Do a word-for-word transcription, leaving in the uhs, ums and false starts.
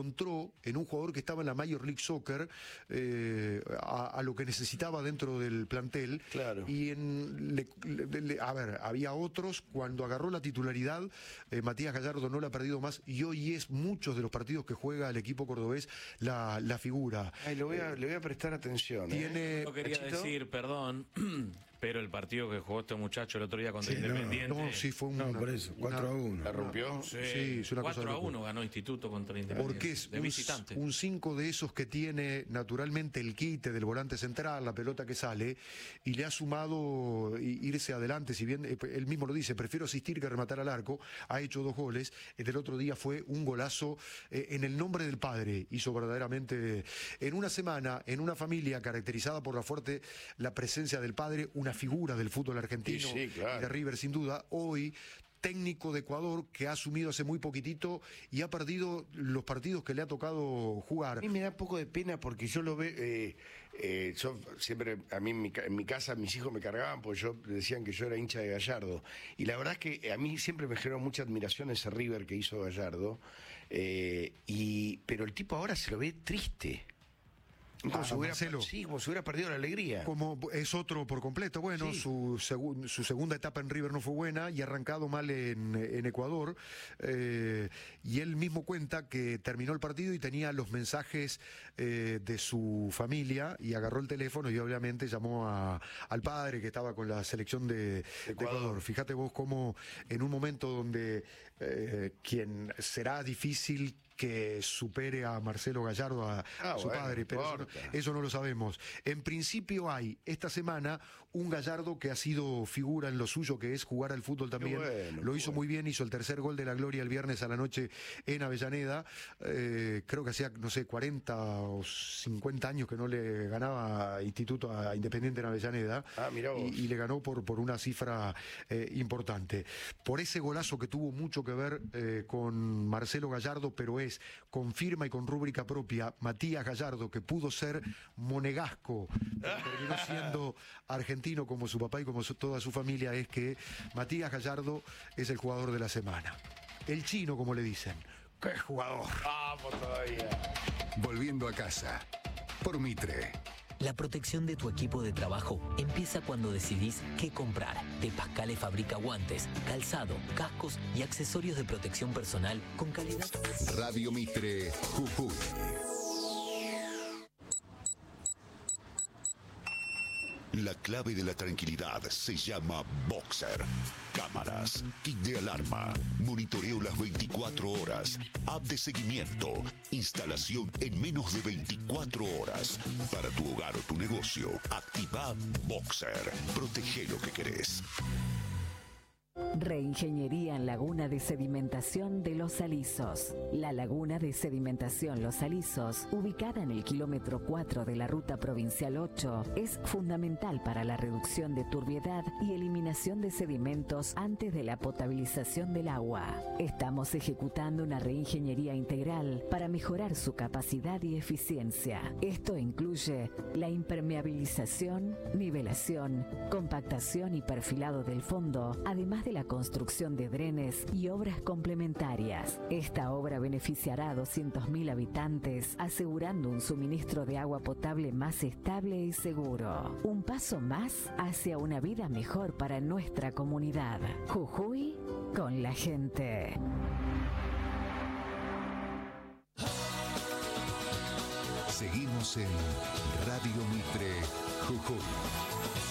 encontró en un jugador que estaba en la Major League Soccer eh, a, a lo que necesitaba dentro del plantel. Claro. Y en, le, le, le, a ver, había otros, cuando agarró la titularidad, eh, Matías Gallardo no la ha perdido más y hoy es muchos de los partidos que juega el equipo cordobés la, la figura. Ay, le voy a, le voy a prestar atención. Tiene, ¿eh? Yo quería ¿Nachito? decir, perdón, pero el partido que jugó este muchacho el otro día contra Sí, no, Independiente. no, sí fue un, No, por eso, cuatro a uno. ¿La rompió? Sí, Sí, es una cosa cuatro a loca. uno ganó Instituto contra Independiente. porque es de un, visitante. un cinco de esos que tiene naturalmente el quite del volante central, la pelota que sale, y le ha sumado irse adelante, si bien eh, él mismo lo dice, prefiero asistir que rematar al arco, ha hecho dos goles, el del otro día fue un golazo eh, en el nombre del padre, hizo verdaderamente, en una semana, en una familia caracterizada por la fuerte, la presencia del padre, una figura del fútbol argentino, Sí, sí, claro. y de River sin duda, hoy técnico de Ecuador que ha asumido hace muy poquitito y ha perdido los partidos que le ha tocado jugar. A mí me da un poco de pena porque yo lo veo, eh, eh, yo siempre, a mí en mi, en mi casa mis hijos me cargaban porque yo decían que yo era hincha de Gallardo. Y la verdad es que a mí siempre me generó mucha admiración ese River que hizo Gallardo. Eh, y, pero el tipo ahora se lo ve triste. Como, Ah, si hubiera, Marcelo. sí, como si hubiera perdido la alegría. Como es otro por completo, bueno, Sí. su, segu- su segunda etapa en River no fue buena y ha arrancado mal en, en Ecuador, eh, y él mismo cuenta que terminó el partido y tenía los mensajes eh, de su familia y agarró el teléfono y obviamente llamó a, al padre que estaba con la selección de, de Ecuador. Ecuador. Fíjate vos cómo en un momento donde eh, quien será difícil que supere a Marcelo Gallardo, a, Ah, a su bueno, padre, no pero eso no, importa. eso no lo sabemos. En principio hay esta semana un Gallardo que ha sido figura en lo suyo, que es jugar al fútbol también. bueno, lo hizo bueno. muy bien, hizo el tercer gol de la gloria el viernes a la noche en Avellaneda. Eh, creo que hacía, no sé, cuarenta o cincuenta años que no le ganaba Instituto a Independiente en Avellaneda. Ah, mirá vos. Y, y le ganó por, por una cifra eh, importante. Por ese golazo que tuvo mucho que ver eh, con Marcelo Gallardo, pero es con firma y con rúbrica propia, Matías Gallardo, que pudo ser monegasco, pero terminó siendo argentino como su papá y como su- toda su familia, es que Matías Gallardo es el jugador de la semana. El chino, como le dicen. ¡Qué jugador! Vamos todavía. Volviendo a casa. Por Mitre. La protección de tu equipo de trabajo empieza cuando decidís qué comprar. De Pascale fabrica guantes, calzado, cascos y accesorios de protección personal con calidad. Radio Mitre, Jujuy. La clave de la tranquilidad se llama Boxer. Cámaras, kit de alarma, monitoreo las veinticuatro horas, app de seguimiento, instalación en menos de veinticuatro horas. Para tu hogar o tu negocio, activa Boxer. Protege lo que querés. Reingeniería en Laguna de Sedimentación de Los Alisos. La Laguna de Sedimentación Los Alisos, ubicada en el kilómetro cuatro de la Ruta Provincial ocho, es fundamental para la reducción de turbiedad y eliminación de sedimentos antes de la potabilización del agua. Estamos ejecutando una reingeniería integral para mejorar su capacidad y eficiencia. Esto incluye la impermeabilización, nivelación, compactación y perfilado del fondo, además de la construcción de drenes y obras complementarias. Esta obra beneficiará a doscientos mil habitantes, asegurando un suministro de agua potable más estable y seguro. Un paso más hacia una vida mejor para nuestra comunidad. Jujuy con la gente. Seguimos en Radio Mitre, Jujuy.